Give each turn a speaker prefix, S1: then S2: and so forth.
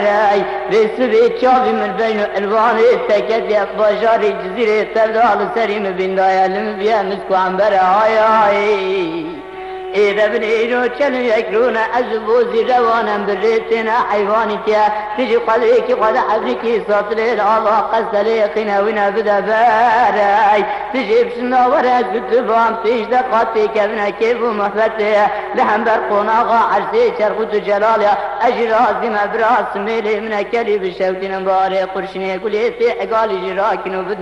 S1: رسوي تشافي من بين الوان تكت يا بجار جزيرة تبدأ سريم بين دايلم بيا مسكو عنبر هاي إذا بنيرو كانوا يكرون أزبوزي روانا بريتنا حيواني تيا تجي قدريك قد حبريكي سطري الله قسلي قناونا بدباراي تجي بسنا ورا كتبام تيش دقاتي كبنا كيف ومحفتي لحن برقونا غا عرسي شرقوت جلالي أجرازي مبراس ميلي من كلي بشوتنا مباري قرشني قليتي عقالي جراكنو بدنا